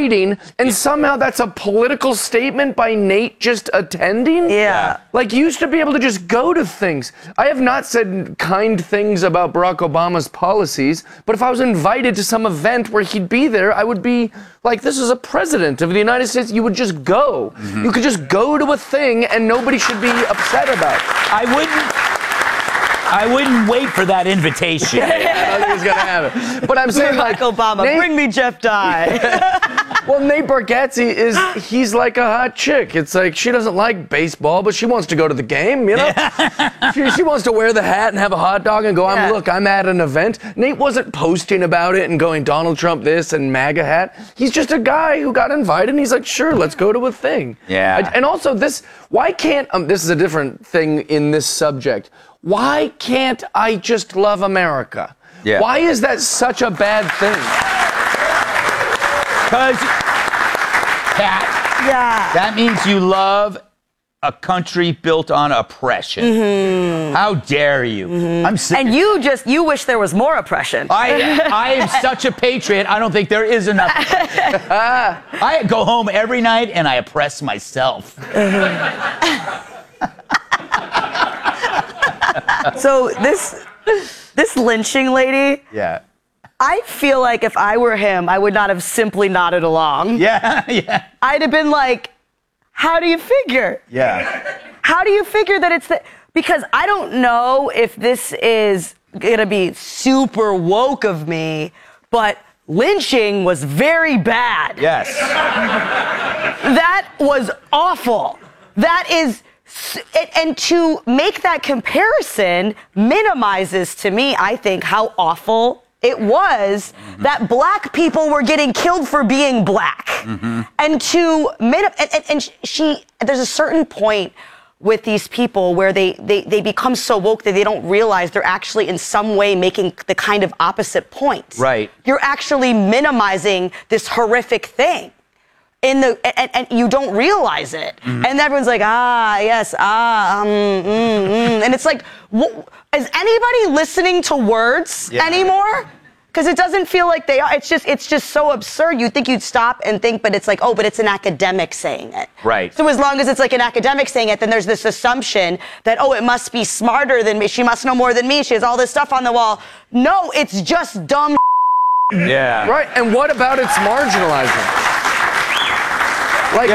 inviting, and somehow that's a political statement by Nate just attending? Yeah. Like, you used to be able to just go to things. I have not said kind things about Barack Obama's policies, but if I was invited to some event where he'd be there, I would be like, this is a president of the United States. You would just go. You could just go to a thing and nobody should be upset about it. I wouldn't wait for that invitation. I don't think he's gonna have it. But I'm saying, Barack Obama, bring me Jeff Dye. Well, Nate Bargatze he's like a hot chick. It's like, she doesn't like baseball, but she wants to go to the game, you know? She wants to wear the hat and have a hot dog and go, I'm at an event. Nate wasn't posting about it and going, Donald Trump this and MAGA hat. He's just a guy who got invited and he's like, sure, let's go to a thing. Yeah. And also why can't, this is a different thing in this subject. Why can't I just love America? Yeah. Why is that such a bad thing? Because, Kat, that means you love a country built on oppression. How dare you? I'm sick. And you wish there was more oppression. I am such a patriot, I don't think there is enough oppression. I go home every night and I oppress myself. So this lynching lady, Yeah. I feel like if I were him, I would not have simply nodded along. Yeah. I'd have been like, how do you figure? Yeah. How do you figure that it's because I don't know if this is gonna be super woke of me, but lynching was very bad. Yes. That was awful. That is, and to make that comparison minimizes to me, I think, how awful it was that black people were getting killed for being black. And there's a certain point with these people where they become so woke that they don't realize they're actually in some way making the kind of opposite point. Right. You're actually minimizing this horrific thing. And you don't realize it. And everyone's like, yes, and it's like, is anybody listening to words anymore? Because it doesn't feel like they are. It's just so absurd. You'd think you'd stop and think, but it's like, oh, but it's an academic saying it. Right. So as long as it's like an academic saying it, then there's this assumption that, oh, it must be smarter than me. She must know more than me. She has all this stuff on the wall. No, it's just dumb. Yeah. Right, and what about it's marginalizing? Like,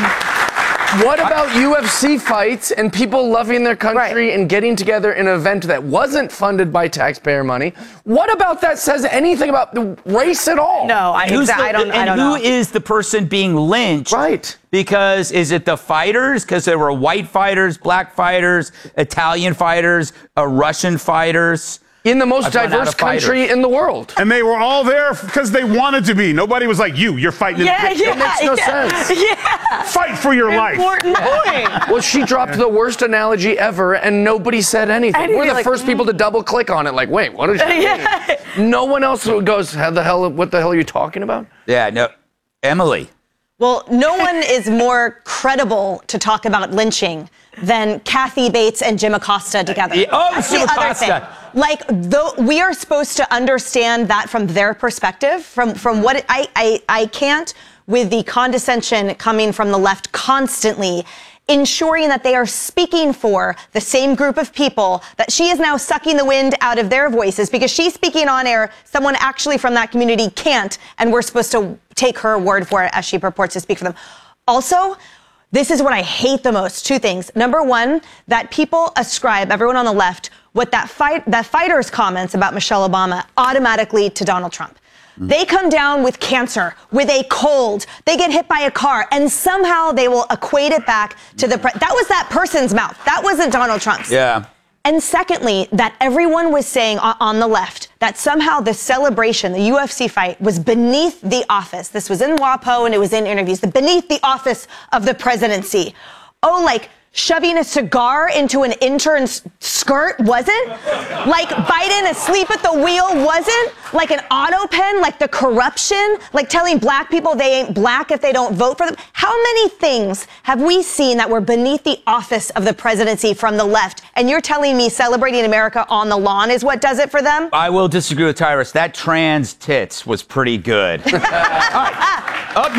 what about UFC fights and people loving their country and getting together in an event that wasn't funded by taxpayer money? What about that says anything about the race at all? No, I don't know. Who is the person being lynched? Right. Because is it the fighters? Because there were white fighters, black fighters, Italian fighters, Russian fighters. In the most diverse country in the world. And they were all there because they wanted to be. Nobody was like, you're fighting. It makes no sense. Fight for your life. Important point. Well, she dropped the worst analogy ever, and nobody said anything. We're the first people to double click on it. Like, wait, what is she mean? No one else goes, what the hell are you talking about? Yeah, no. Emily. Well, no one is more credible to talk about lynching than Kathy Bates and Jim Acosta together. That's Jim the Acosta. other thing. Like, we are supposed to understand that from their perspective, from what I can't, with the condescension coming from the left constantly, ensuring that they are speaking for the same group of people, that she is now sucking the wind out of their voices because she's speaking on air. Someone actually from that community can't, and we're supposed to take her word for it as she purports to speak for them. Also, this is what I hate the most. Two things. Number one, that people ascribe, everyone on the left, what that fighter's comments about Michelle Obama automatically to Donald Trump. They come down with cancer, with a cold, they get hit by a car, and somehow they will equate it back to that was that person's mouth. That wasn't Donald Trump's. Yeah. And secondly, that everyone was saying on the left that somehow the celebration, the UFC fight, was beneath the office. This was in WAPO and it was in interviews. Beneath the office of the presidency. Oh, like shoving a cigar into an intern's skirt wasn't? Like Biden asleep at the wheel wasn't? Like an auto pen? Like the corruption? Like telling black people they ain't black if they don't vote for them? How many things have we seen that were beneath the office of the presidency from the left? And you're telling me celebrating America on the lawn is what does it for them? I will disagree with Tyrus. That trans tits was pretty good. All right. Up